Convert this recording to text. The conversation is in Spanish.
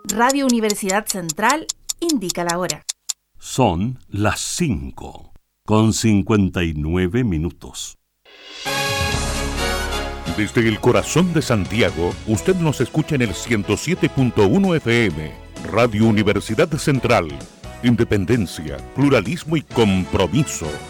Radio Universidad Central indica la hora. Son las 5:59. Desde el corazón de Santiago, usted nos escucha en el 107.1 FM. Radio Universidad Central. Independencia, pluralismo y compromiso.